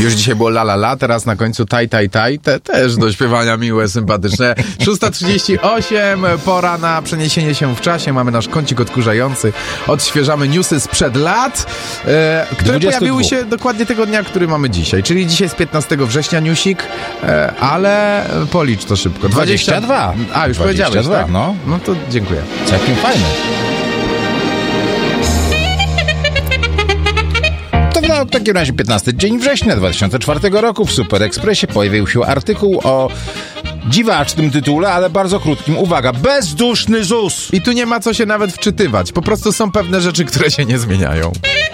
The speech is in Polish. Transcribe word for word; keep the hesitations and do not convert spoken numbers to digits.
Już dzisiaj było la la la, teraz na końcu taj taj taj, te też do śpiewania miłe, sympatyczne. szósta trzydzieści osiem, pora na przeniesienie się w czasie. Mamy nasz kącik odkurzający. Odświeżamy newsy sprzed lat, e, które dwudziestu dwóch. pojawiły się dokładnie tego dnia, który mamy dzisiaj. Czyli dzisiaj jest piętnastego września newsik, e, ale policz to szybko. dwadzieścia dwa. A, już dwadzieścia powiedziałeś, dwa, tak? no. No to dziękuję. Całkiem fajne. No, w takim razie piętnasty dzień września dwa tysiące czwartego roku w Super Expressie pojawił się artykuł o dziwacznym tytule, ale bardzo krótkim. Uwaga, bezduszny Z U S. I tu nie ma co się nawet wczytywać. Po prostu są pewne rzeczy, które się nie zmieniają.